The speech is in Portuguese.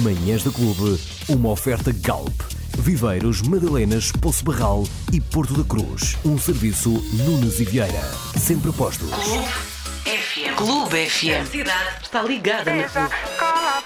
Manhãs da Clube, uma oferta Galp, Viveiros, Madalenas, Poço Barral e Porto da Cruz. Um serviço Nunes e Vieira. Sempre postos. Clube FM. A cidade está ligada na Clube.